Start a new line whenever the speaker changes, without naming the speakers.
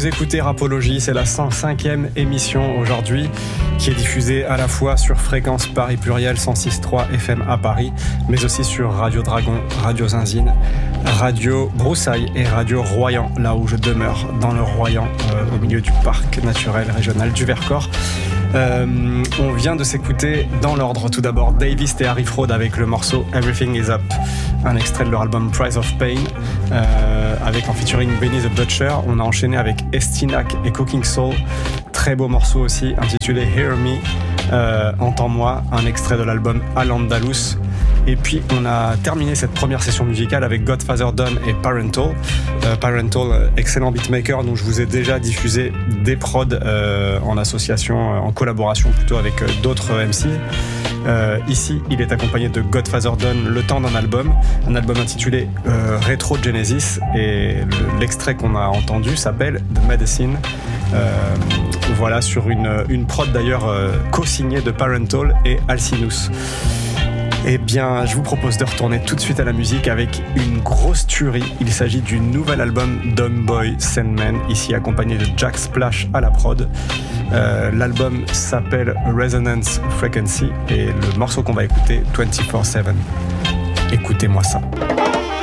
Vous écoutez Rapologie, c'est la 105e émission aujourd'hui qui est diffusée à la fois sur Fréquence Paris Pluriel 106.3 FM à Paris, mais aussi sur Radio Dragon, Radio Zinzine, Radio Broussailles et Radio Royan, là où je demeure, dans le Royan, au milieu du parc naturel régional du Vercors. On vient de s'écouter dans l'ordre. Tout d'abord Davis et Harry Fraud avec le morceau Everything Is Up, un extrait de leur album Price of Pain, avec en featuring Benny the Butcher. On a enchaîné avec Estinac et Cooking Soul, très beau morceau aussi intitulé Hear Me, Entends-moi, un extrait de l'album Al-Andalus. Et puis on a terminé cette première session musicale avec Godfather Don et Parental. Parental, excellent beatmaker dont je vous ai déjà diffusé des prods en association, en collaboration plutôt avec d'autres MC. Ici, il est accompagné de Godfather Don le temps d'un album, un album intitulé Retro Genesis, et l'extrait qu'on a entendu s'appelle The Medicine. Voilà, sur une prod d'ailleurs co-signée de Parental et Alcinous. Eh bien, je vous propose de retourner tout de suite à la musique avec une grosse tuerie. Il s'agit du nouvel album Dumb Boy Sandman, ici accompagné de Jack Splash à la prod. L'album s'appelle Resonance Frequency et le morceau qu'on va écouter, 24/7. Écoutez-moi ça.